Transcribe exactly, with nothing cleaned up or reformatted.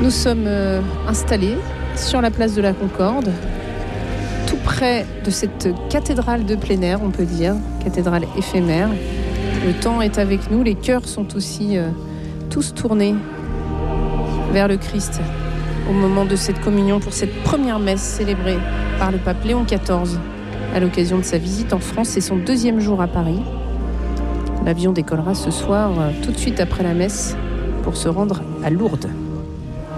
Nous sommes euh, installés sur la place de la Concorde, tout près de cette cathédrale de plein air, on peut dire, cathédrale éphémère. Le temps est avec nous, les cœurs sont aussi euh, tous tournés vers le Christ au moment de cette communion pour cette première messe célébrée par le pape Léon quatorze à l'occasion de sa visite en France et son deuxième jour à Paris. L'avion décollera ce soir euh, tout de suite après la messe pour se rendre à Lourdes.